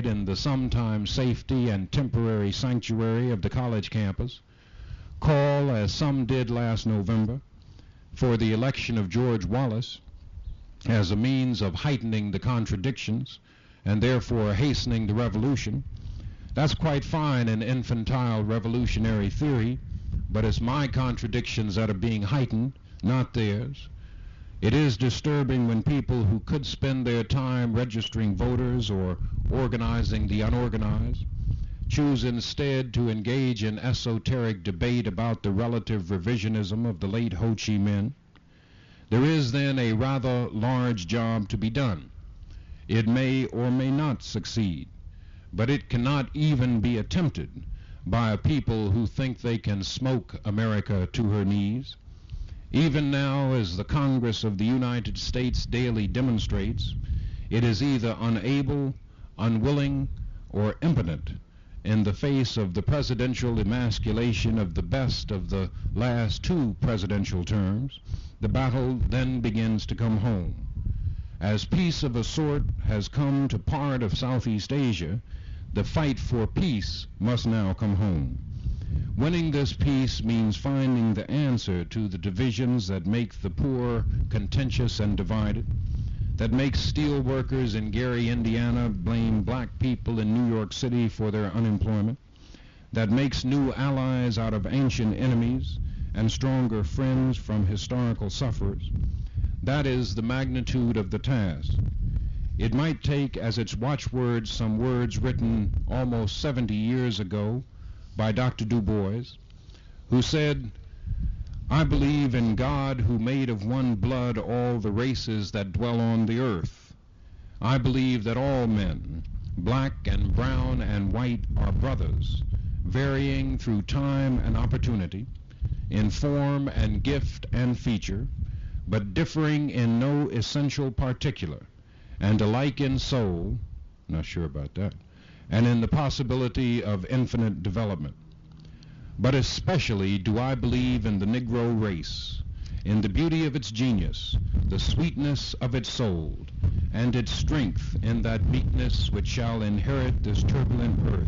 reside in the sometimes safety and temporary sanctuary of the college campus, call, as some did last November, for the election of George Wallace as a means of heightening the contradictions and therefore hastening the revolution, that's quite fine in infantile revolutionary theory, but it's my contradictions that are being heightened, not theirs. It is disturbing when people who could spend their time registering voters or organizing the unorganized choose instead to engage in esoteric debate about the relative revisionism of the late Ho Chi Minh. There is then a rather large job to be done. It may or may not succeed, but it cannot even be attempted by a people who think they can smoke America to her knees. Even now, as the Congress of the United States daily demonstrates, it is either unable, unwilling, or impotent in the face of the presidential emasculation of the best of the last two presidential terms. The battle then begins to come home. As peace of a sort has come to part of Southeast Asia, the fight for peace must now come home. Winning this peace means finding the answer to the divisions that make the poor contentious and divided, that makes steel workers in Gary, Indiana blame black people in New York City for their unemployment, that makes new allies out of ancient enemies and stronger friends from historical sufferers. That is the magnitude of the task. It might take as its watchwords some words written almost 70 years ago by Dr. Du Bois, who said, "I believe in God who made of one blood all the races that dwell on the earth. I believe that all men, black and brown and white, are brothers, varying through time and opportunity, in form and gift and feature, but differing in no essential particular, and alike in soul," not sure about that, "and in the possibility of infinite development. But especially do I believe in the Negro race, in the beauty of its genius, the sweetness of its soul, and its strength in that meekness which shall inherit this turbulent earth.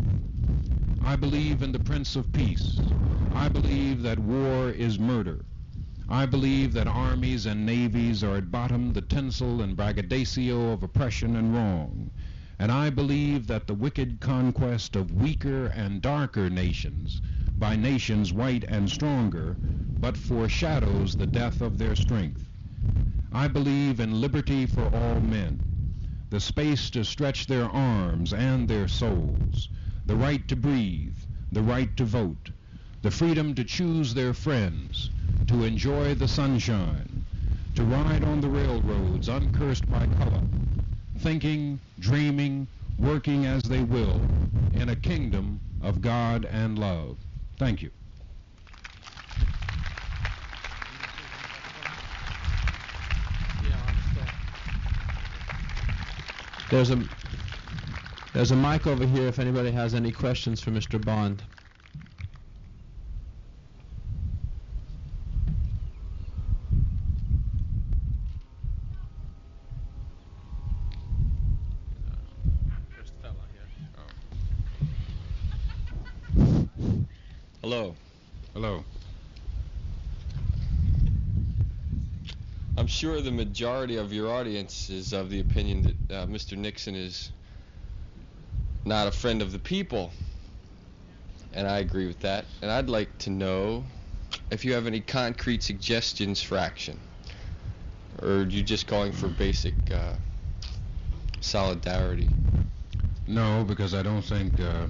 I believe in the Prince of Peace. I believe that war is murder. I believe that armies and navies are at bottom the tinsel and braggadocio of oppression and wrong. And I believe that the wicked conquest of weaker and darker nations by nations white and stronger but foreshadows the death of their strength. I believe in liberty for all men, the space to stretch their arms and their souls, the right to breathe, the right to vote, the freedom to choose their friends, to enjoy the sunshine, to ride on the railroads uncursed by color, thinking, dreaming, working as they will in a kingdom of God and love." Thank you. There's a mic over here if anybody has any questions for Mr. Bond. Hello. Hello. I'm sure the majority of your audience is of the opinion that Mr. Nixon is not a friend of the people, and I agree with that. And I'd like to know if you have any concrete suggestions for action, or are you just calling for basic solidarity? No, because I don't think,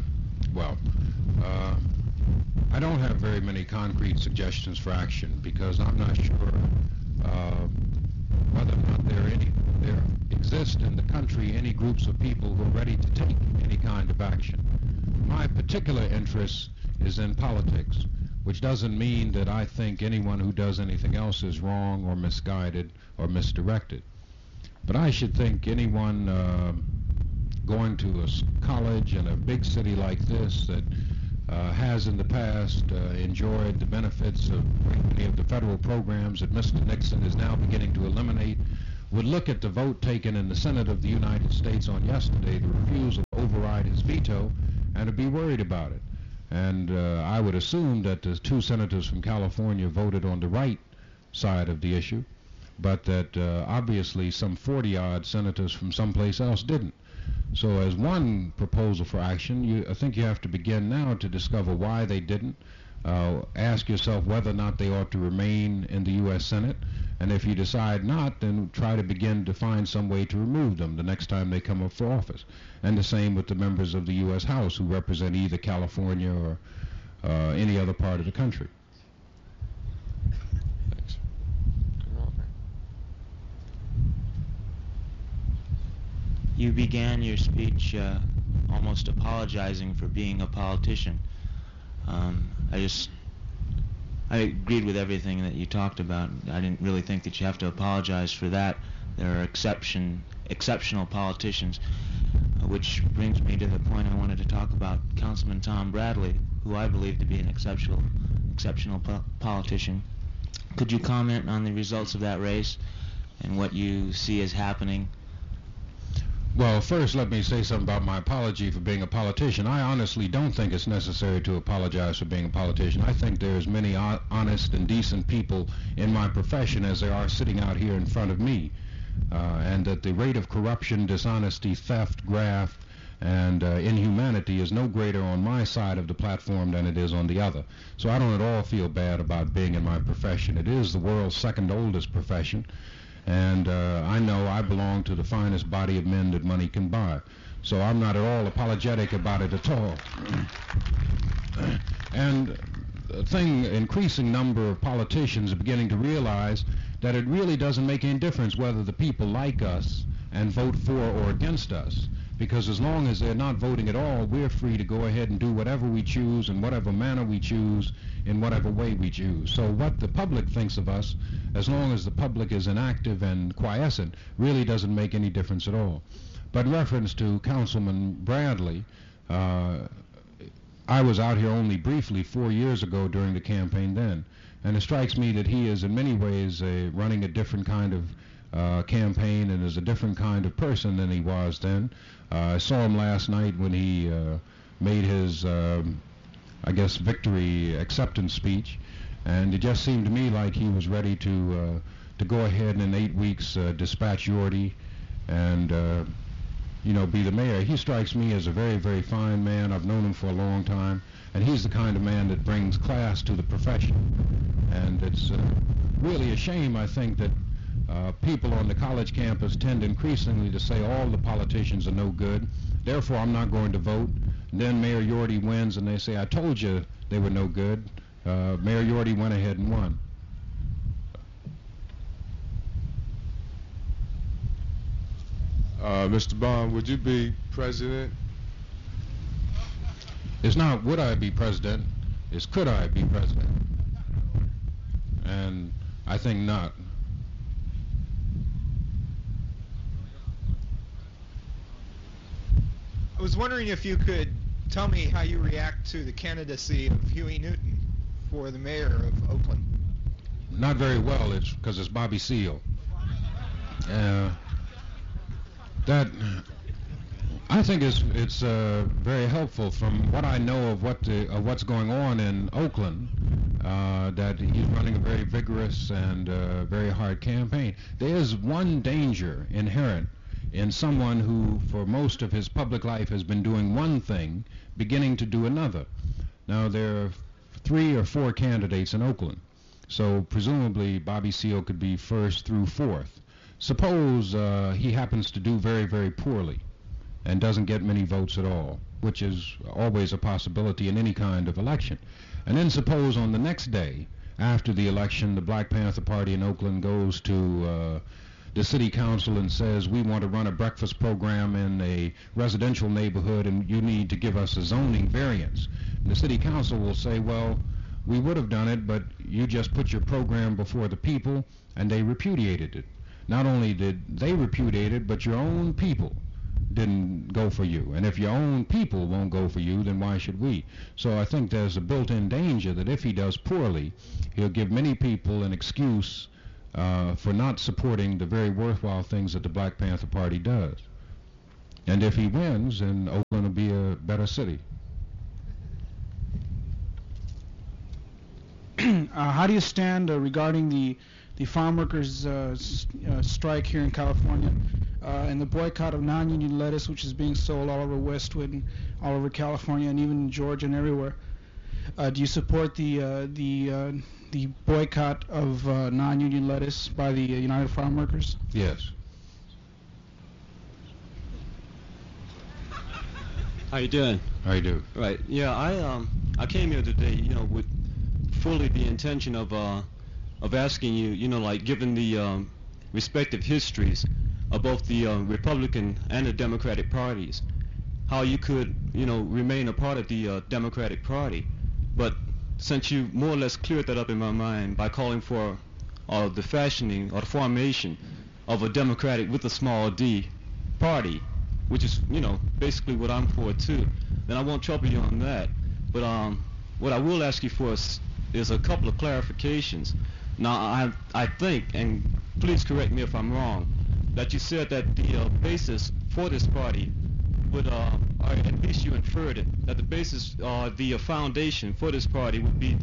I don't have very many concrete suggestions for action because I'm not sure whether or not there exist in the country any groups of people who are ready to take any kind of action. My particular interest is in politics, which doesn't mean that I think anyone who does anything else is wrong or misguided or misdirected. But I should think anyone going to a college in a big city like this that has in the past enjoyed the benefits of many of the federal programs that Mr. Nixon is now beginning to eliminate would look at the vote taken in the Senate of the United States on yesterday, the refusal to override veto and to be worried about it. And I would assume that the two senators from California voted on the right side of the issue, but that obviously some 40-odd senators from someplace else didn't. So as one proposal for action, I think you have to begin now to discover why they didn't. Ask yourself whether or not they ought to remain in the U.S. Senate, and if you decide not, then try to begin to find some way to remove them the next time they come up for office. And the same with the members of the U.S. House who represent either California or any other part of the country. Thanks. You began your speech almost apologizing for being a politician. I agreed with everything that you talked about. I didn't really think that you have to apologize for that. There are exceptional politicians, which brings me to the point I wanted to talk about Councilman Tom Bradley, who I believe to be an exceptional politician. Could you comment on the results of that race and what you see as happening? Well, first let me say something about my apology for being a politician. I honestly don't think it's necessary to apologize for being a politician. I think there's many honest and decent people in my profession as there are sitting out here in front of me, and that the rate of corruption, dishonesty, theft, graft, and inhumanity is no greater on my side of the platform than it is on the other. So I don't at all feel bad about being in my profession. It is the world's second oldest profession. And I know I belong to the finest body of men that money can buy. So I'm not at all apologetic about it at all. And increasing number of politicians are beginning to realize that it really doesn't make any difference whether the people like us and vote for or against us. Because as long as they're not voting at all, we're free to go ahead and do whatever we choose in whatever manner we choose in whatever way we choose. So what the public thinks of us, as long as the public is inactive and quiescent, really doesn't make any difference at all. But in reference to Councilman Bradley, I was out here only briefly 4 years ago during the campaign then, and it strikes me that he is in many ways running a different kind of campaign and is a different kind of person than he was then. I saw him last night when he made his, I guess, victory acceptance speech, and it just seemed to me like he was ready to go ahead and in 8 weeks dispatch Yorty and be the mayor. He strikes me as a very, very fine man. I've known him for a long time, and he's the kind of man that brings class to the profession. And it's really a shame, I think, that people on the college campus tend increasingly to say all the politicians are no good, therefore I'm not going to vote. And then Mayor Yorty wins and they say, I told you they were no good. Mayor Yorty went ahead and won. Mr. Bond, would you be president? It's not would I be president, it's could I be president. And I think not. I was wondering if you could tell me how you react to the candidacy of Huey Newton for the mayor of Oakland. Not very well. It's because it's Bobby Seale. That I think it's very helpful from what I know of what's going on in Oakland. That he's running a very vigorous and very hard campaign. There is one danger inherent in someone who for most of his public life has been doing one thing, beginning to do another. Now there are 3 or 4 candidates in Oakland, so presumably Bobby Seale could be first through 4th. Suppose he happens to do very, very poorly and doesn't get many votes at all, which is always a possibility in any kind of election. And then suppose on the next day after the election the Black Panther Party in Oakland goes to the city council and says, we want to run a breakfast program in a residential neighborhood and you need to give us a zoning variance. And the city council will say, well, we would have done it, but you just put your program before the people and they repudiated it. Not only did they repudiate it, but your own people didn't go for you. And if your own people won't go for you, then why should we? So I think there's a built-in danger that if he does poorly, he'll give many people an excuse for not supporting the very worthwhile things that the Black Panther Party does. And if he wins, and Oakland to be a better city. How do you stand regarding the farm workers' strike here in California and the boycott of non-union lettuce, which is being sold all over Westwood and all over California and even in Georgia and everywhere? Do you support the boycott of non-union lettuce by the United Farm Workers? Yes. How you doing? I do. Right. Yeah, I came here today, with fully the intention of asking you, like given the respective histories of both the Republican and the Democratic parties, how you could, remain a part of the Democratic Party, but since you more or less cleared that up in my mind by calling for the fashioning or the formation of a Democratic with a small d party, which is, basically what I'm for too, then I won't trouble you on that. But what I will ask you for is a couple of clarifications. Now, I think, and please correct me if I'm wrong, that you said that the basis for this party would, or at least you inferred it, that the basis, the foundation for this party would be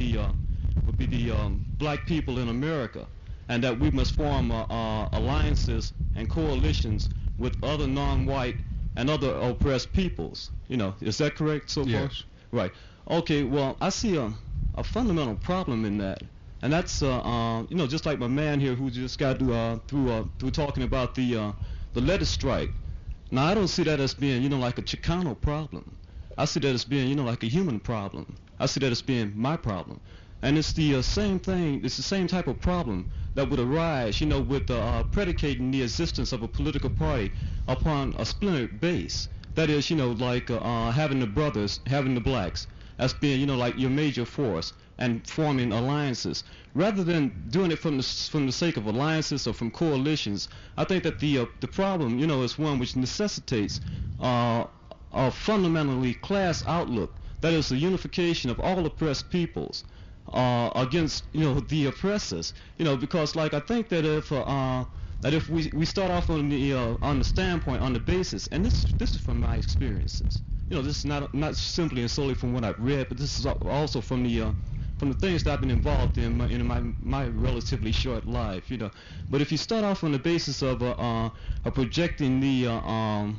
the black people in America, and that we must form alliances and coalitions with other non-white and other oppressed peoples. Is that correct so far? Yes. Right. Okay. Well, I see a fundamental problem in that, and that's just like my man here who just got through talking about the lettuce strike. Now, I don't see that as being like a Chicano problem. I see that as being like a human problem. I see that as being my problem, and it's the same thing. It's the same type of problem that would arise, with predicating the existence of a political party upon a splintered base. That is, like having the brothers, having the blacks, as being, like your major force, and forming alliances, rather than doing it from the sake of alliances or from coalitions. I think that the problem, is one which necessitates a fundamentally class outlook. That is the unification of all oppressed peoples against, the oppressors. Because like I think that if we start off on the standpoint, on the basis, and this is from my experiences. This is not simply and solely from what I've read, but this is also from the things that I've been involved in my relatively short life. But if you start off on the basis of projecting the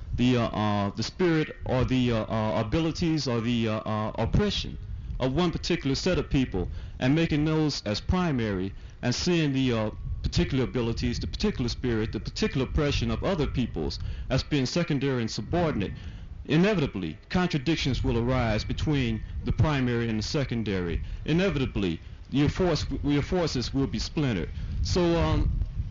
spirit or the abilities or the oppression of one particular set of people and making those as primary, and seeing the particular abilities, the particular spirit, the particular oppression of other peoples as being secondary and subordinate, inevitably contradictions will arise between the primary and the secondary. Inevitably, your forces will be splintered. So,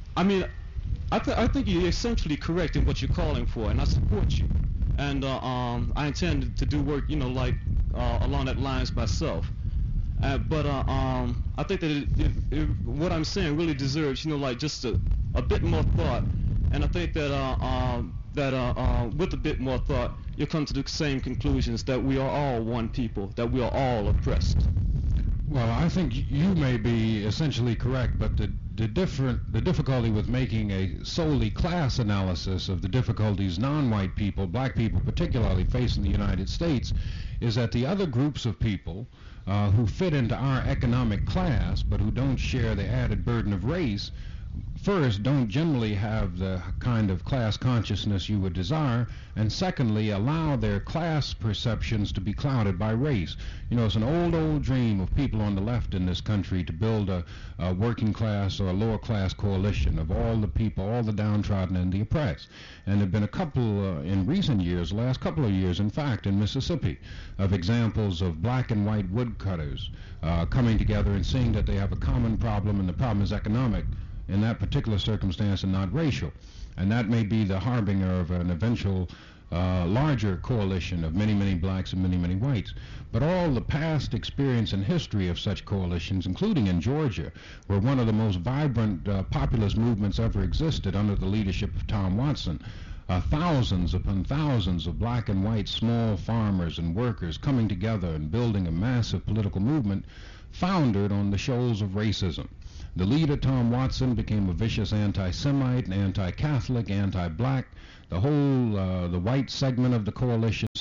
I think you're essentially correct in what you're calling for, and I support you. And I intend to do work, along that lines myself. But I think that what I'm saying really deserves, just a bit more thought. And I think that with a bit more thought, you'll come to the same conclusions, that we are all one people, that we are all oppressed. Well, I think you may be essentially correct, but the difficulty with making a solely class analysis of the difficulties non-white people, black people particularly, face in the United States, is that the other groups of people who fit into our economic class but who don't share the added burden of race, first, don't generally have the kind of class consciousness you would desire, and secondly, allow their class perceptions to be clouded by race. It's an old dream of people on the left in this country to build a working class or a lower class coalition of all the people, all the downtrodden and the oppressed. And there have been a couple in recent years, the last couple of years, in fact, in Mississippi, of examples of black and white woodcutters coming together and seeing that they have a common problem, and the problem is economic in that particular circumstance and not racial. And that may be the harbinger of an eventual larger coalition of many, many blacks and many, many whites. But all the past experience and history of such coalitions, including in Georgia, where one of the most vibrant populist movements ever existed under the leadership of Tom Watson, thousands upon thousands of black and white small farmers and workers coming together and building a massive political movement foundered on the shoals of racism. The leader, Tom Watson, became a vicious anti-Semite, and anti-Catholic, anti-black. The whole, the white segment of the coalition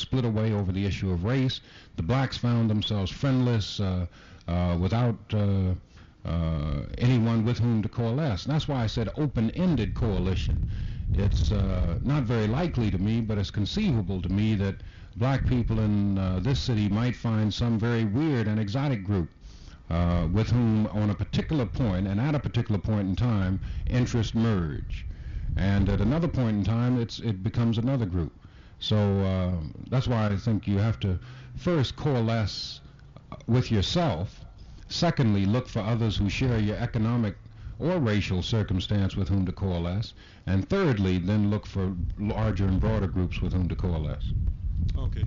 split away over the issue of race. The blacks found themselves friendless, without anyone with whom to coalesce. And that's why I said open-ended coalition. It's not very likely to me, but it's conceivable to me that black people in this city might find some very weird and exotic group with whom on a particular point and at a particular point in time interests merge. And at another point in time it becomes another group. So that's why I think you have to first coalesce with yourself. Secondly, look for others who share your economic or racial circumstance with whom to coalesce. And thirdly, then look for larger and broader groups with whom to coalesce. Okay.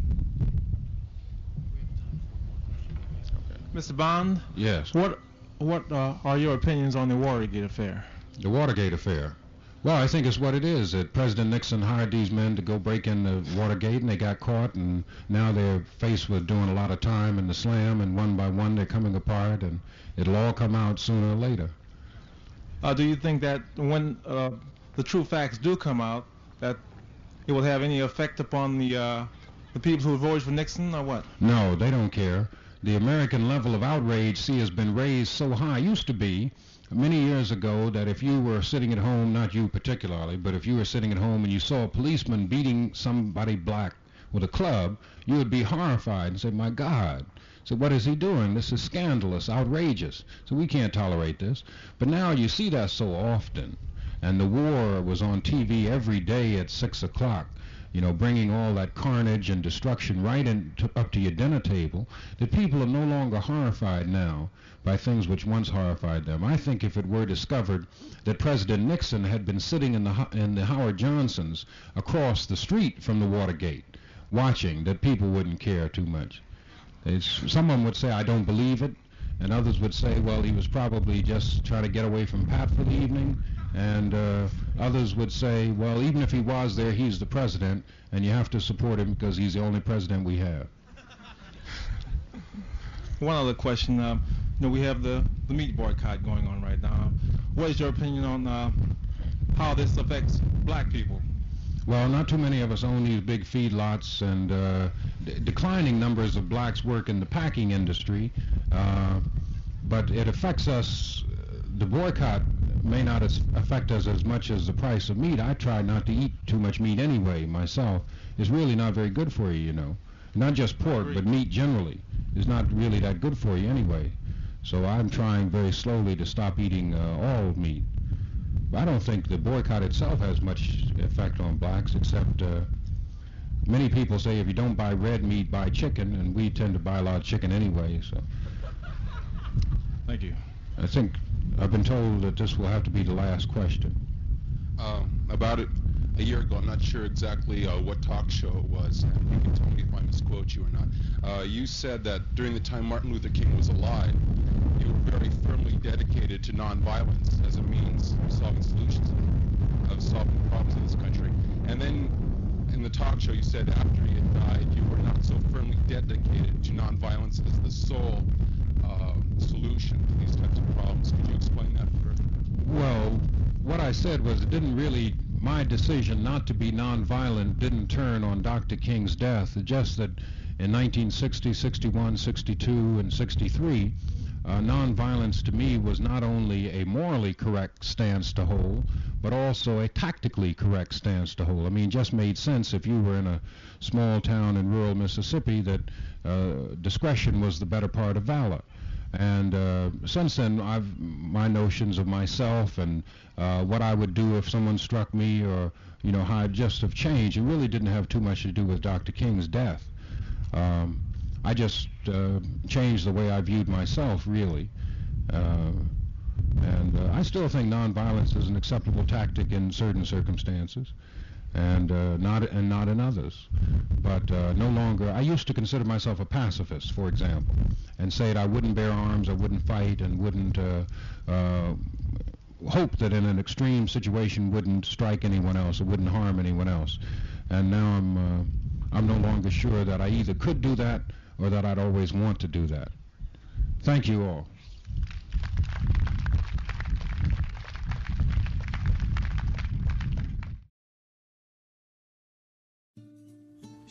Mr. Bond? Yes. What are your opinions on the Watergate affair? The Watergate affair. Well, I think it's what it is, that President Nixon hired these men to go break into Watergate, and they got caught, and now they're faced with doing a lot of time in the slam, and one by one they're coming apart, and it'll all come out sooner or later. Do you think that when the true facts do come out, that it will have any effect upon the people who voted for Nixon, or what? No, they don't care. The American level of outrage, has been raised so high. It used to be many years ago that if you were sitting at home, not you particularly, but if you were sitting at home and you saw a policeman beating somebody black with a club, you would be horrified and say, my God. So what is he doing? This is scandalous, outrageous. So we can't tolerate this. But now you see that so often. And the war was on TV every day at 6 o'clock, bringing all that carnage and destruction right up to your dinner table, that people are no longer horrified now by things which once horrified them. I think if it were discovered that President Nixon had been sitting in the Howard Johnsons across the street from the Watergate, watching, that people wouldn't care too much. Someone would say, I don't believe it, and others would say, well, he was probably just trying to get away from Pat for the evening, and others would say, well, even if he was there, he's the president, and you have to support him because he's the only president we have. One other question. We have the meat boycott going on right now. What is your opinion on how this affects black people? Well, not too many of us own these big feedlots, and declining numbers of blacks work in the packing industry, but it affects us. The boycott may not affect us as much as the price of meat. I try not to eat too much meat anyway myself. It's really not very good for you, Not just pork, but meat generally is not really that good for you anyway. So I'm trying very slowly to stop eating all meat. I don't think the boycott itself has much effect on blacks, except many people say if you don't buy red meat, buy chicken, and we tend to buy a lot of chicken anyway. So thank you. I think I've been told that this will have to be the last question. About a year ago, I'm not sure exactly what talk show it was, and you can tell me if I misquote you or not. You said that during the time Martin Luther King was alive, you were very firmly dedicated to nonviolence as a means of solving solutions, of solving problems in this country. And then in the talk show, you said after he had died, you were not so firmly dedicated to nonviolence as the sole solution to these types of problems. Could you explain that further? Well, what I said was my decision not to be nonviolent didn't turn on Dr. King's death. It's just that in 1960, 61, 62, and 63, nonviolence to me was not only a morally correct stance to hold, but also a tactically correct stance to hold. I mean, it just made sense if you were in a small town in rural Mississippi that discretion was the better part of valor. And since then, my notions of myself and what I would do if someone struck me, or how I'd just have changed. It really didn't have too much to do with Dr. King's death. I just changed the way I viewed myself, really. And I still think nonviolence is an acceptable tactic in certain circumstances, and not in others. But no longer. I used to consider myself a pacifist, for example, and say that I wouldn't bear arms, I wouldn't fight, and wouldn't hope that in an extreme situation wouldn't strike anyone else, or wouldn't harm anyone else. And now I'm no longer sure that I either could do that or that I'd always want to do that. Thank you all.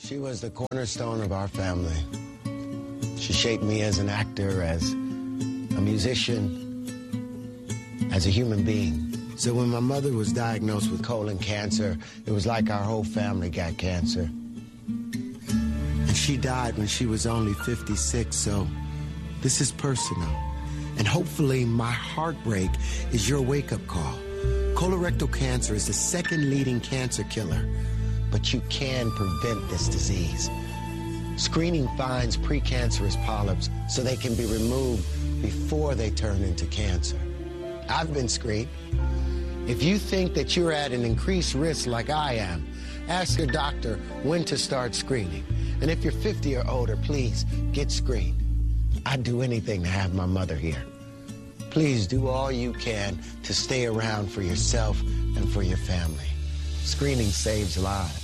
She was the cornerstone of our family. She shaped me as an actor, as a musician, as a human being. So when my mother was diagnosed with colon cancer, it was like our whole family got cancer. And she died when she was only 56, so this is personal. And hopefully my heartbreak is your wake-up call. Colorectal cancer is the second leading cancer killer, but you can prevent this disease. Screening finds precancerous polyps so they can be removed before they turn into cancer. I've been screened. If you think that you're at an increased risk like I am, ask your doctor when to start screening. And if you're 50 or older, please get screened. I'd do anything to have my mother here. Please do all you can to stay around for yourself and for your family. Screening saves lives.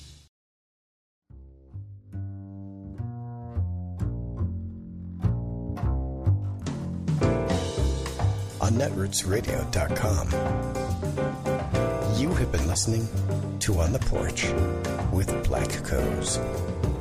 On netrootsradio.com. You have been listening to On the Porch with Black Coes.